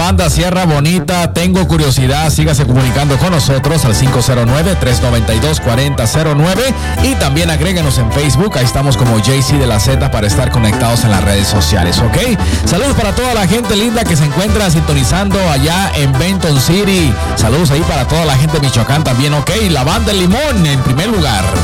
banda Sierra Bonita, tengo curiosidad, sígase comunicando con nosotros al 509-392-4009 y también agréguenos en Facebook, ahí estamos como JC de la Z para estar conectados en las redes sociales, ¿ok? Saludos para toda la gente linda que se encuentra sintonizando allá en Benton City, saludos ahí para toda la gente de Michoacán también, ¿ok? La banda El Limón en primer lugar.